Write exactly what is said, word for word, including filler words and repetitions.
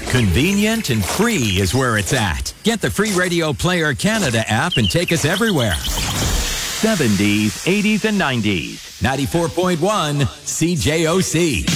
Convenient and free is where it's at. Get the free Radio Player Canada app and take us everywhere. seventies, eighties, and nineties. ninety-four point one C J O C.